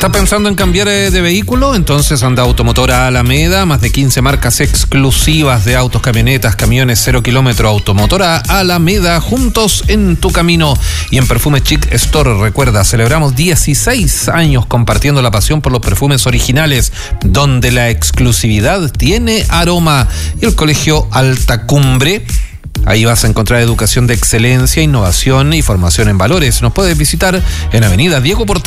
¿Estás pensando en cambiar de vehículo? Entonces anda Automotora Alameda, más de 15 marcas exclusivas de autos, camionetas, camiones 0 kilómetro. Automotora Alameda, juntos en tu camino. Y en Perfume Chic Store, recuerda, celebramos 16 años compartiendo la pasión por los perfumes originales, donde la exclusividad tiene aroma. Y el Colegio Alta Cumbre, ahí vas a encontrar educación de excelencia, innovación y formación en valores. Nos puedes visitar en Avenida Diego Portales